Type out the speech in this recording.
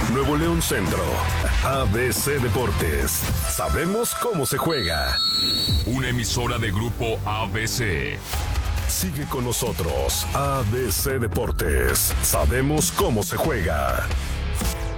Nuevo León Centro. ABC Deportes. Sabemos cómo se juega. Una emisora de Grupo ABC. Sigue con nosotros. ABC Deportes. Sabemos cómo se juega.